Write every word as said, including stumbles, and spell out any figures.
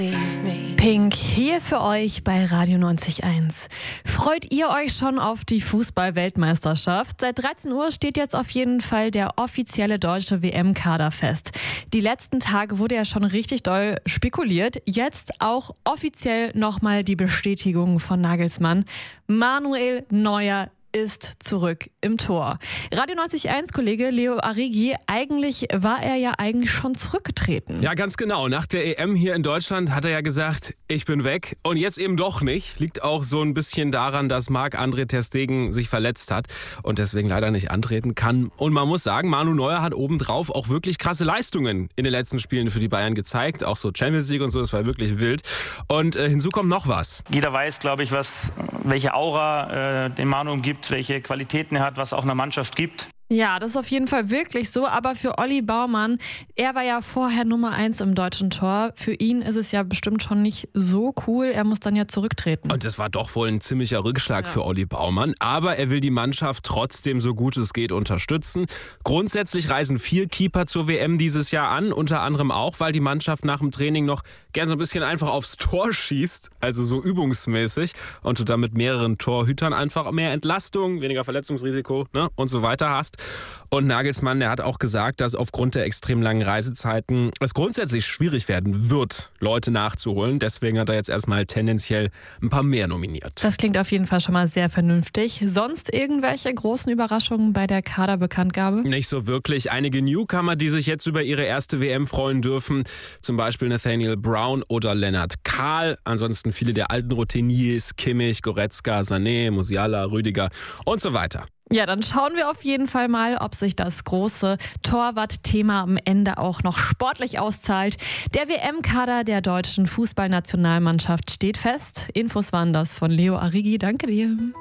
Pink hier für euch bei Radio neunzig Komma eins. Freut ihr euch schon auf die Fußball-Weltmeisterschaft? Seit dreizehn Uhr steht jetzt auf jeden Fall der offizielle deutsche W M-Kader fest. Die letzten Tage wurde ja schon richtig doll spekuliert. Jetzt auch offiziell nochmal die Bestätigung von Nagelsmann. Manuel Neuer ist zurück im Tor. Radio neunzig Komma eins Kollege Leo Arrighi, eigentlich war er ja eigentlich schon zurückgetreten. Ja, ganz genau. Nach der E M hier in Deutschland hat er ja gesagt, ich bin weg. Und jetzt eben doch nicht. Liegt auch so ein bisschen daran, dass Marc-André ter Stegen sich verletzt hat und deswegen leider nicht antreten kann. Und man muss sagen, Manu Neuer hat obendrauf auch wirklich krasse Leistungen in den letzten Spielen für die Bayern gezeigt. Auch so Champions League und so, das war wirklich wild. Und äh, hinzu kommt noch was. Jeder weiß, glaube ich, was, welche Aura äh, den Manu umgibt, welche Qualitäten er hat, was auch einer Mannschaft gibt. Ja, das ist auf jeden Fall wirklich so, aber für Olli Baumann, er war ja vorher Nummer eins im deutschen Tor, für ihn ist es ja bestimmt schon nicht so cool, er muss dann ja zurücktreten. Und das war doch wohl ein ziemlicher Rückschlag ja. für Olli Baumann, aber er will die Mannschaft trotzdem so gut es geht unterstützen. Grundsätzlich reisen vier Keeper zur W M dieses Jahr an, unter anderem auch, weil die Mannschaft nach dem Training noch gern so ein bisschen einfach aufs Tor schießt, also so übungsmäßig, und du dann mit mehreren Torhütern einfach mehr Entlastung, weniger Verletzungsrisiko, ne, und so weiter hast. Und Nagelsmann, der hat auch gesagt, dass aufgrund der extrem langen Reisezeiten es grundsätzlich schwierig werden wird, Leute nachzuholen. Deswegen hat er jetzt erstmal tendenziell ein paar mehr nominiert. Das klingt auf jeden Fall schon mal sehr vernünftig. Sonst irgendwelche großen Überraschungen bei der Kaderbekanntgabe? Nicht so wirklich. Einige Newcomer, die sich jetzt über ihre erste W M freuen dürfen. Zum Beispiel Nathaniel Brown oder Lennart Kahl. Ansonsten viele der alten Routiniers, Kimmich, Goretzka, Sané, Musiala, Rüdiger und so weiter. Ja, dann schauen wir auf jeden Fall mal, ob sich das große Torwart-Thema am Ende auch noch sportlich auszahlt. Der W M-Kader der deutschen Fußballnationalmannschaft steht fest. Infos waren das von Leo Arrighi. Danke dir.